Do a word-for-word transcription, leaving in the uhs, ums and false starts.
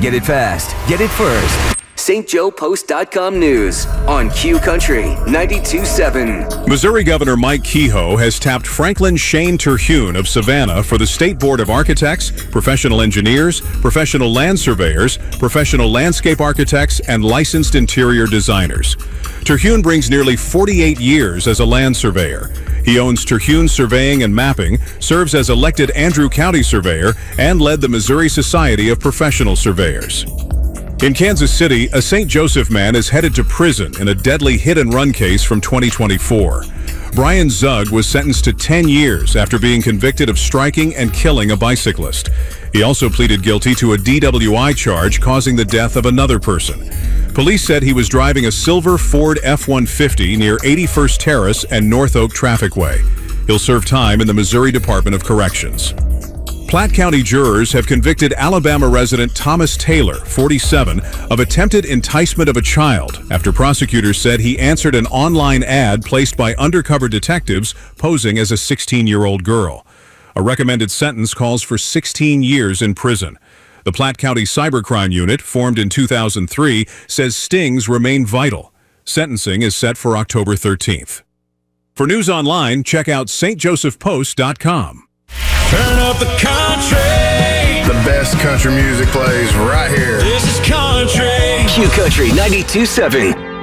Get it fast. Get it first. St Joe Post dot com News on Q Country ninety-two point seven. Missouri Governor Mike Kehoe has tapped Franklin Shane Terhune of Savannah for the State Board of Architects, professional engineers, professional land surveyors, professional landscape architects, and licensed interior designers. Terhune brings nearly forty-eight years as a land surveyor. He owns Terhune Surveying and Mapping, serves as elected Andrew County Surveyor, and led the Missouri Society of Professional Surveyors. In Kansas City, a Saint Joseph man is headed to prison in a deadly hit-and-run case from twenty twenty-four. Brian Zug was sentenced to ten years after being convicted of striking and killing a bicyclist. He also pleaded guilty to a D W I charge causing the death of another person. Police said he was driving a silver Ford F one fifty near eighty-first Terrace and North Oak Trafficway. He'll serve time in the Missouri Department of Corrections. Platte County jurors have convicted Alabama resident Thomas Taylor, forty-seven, of attempted enticement of a child after prosecutors said he answered an online ad placed by undercover detectives posing as a sixteen-year-old girl. A recommended sentence calls for sixteen years in prison. The Platte County Cybercrime Unit, formed in two thousand three, says stings remain vital. Sentencing is set for October thirteenth. For news online, check out St Joseph Post dot com. Turn up the country. The best country music plays right here. This is country. Q Country ninety-two point seven.